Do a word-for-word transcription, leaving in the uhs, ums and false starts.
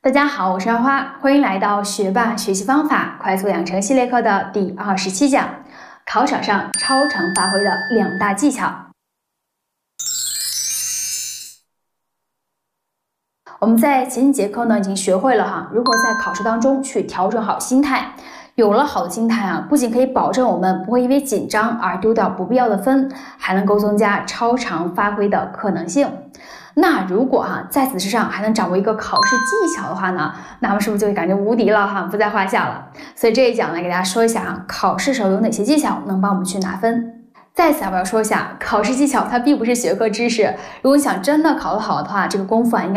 大家好，我是阿花，欢迎来到学霸学习方法快速养成系列课的第二十七讲，考场上超常发挥的两大技巧。我们在前几节课呢已经学会了哈，如何在考试当中去调整好心态。有了好的心态啊，不仅可以保证我们不会因为紧张而丢掉不必要的分，还能够增加超常发挥的可能性。那如果哈、啊、在此之上还能掌握一个考试技巧的话呢，那么是不是就会感觉无敌了哈，不在话下了？所以这一讲来给大家说一下啊，考试时候有哪些技巧能帮我们去拿分。在此啊，我要说一下，考试技巧它并不是学科知识，如果你想真的考得好的话，这个功夫啊应该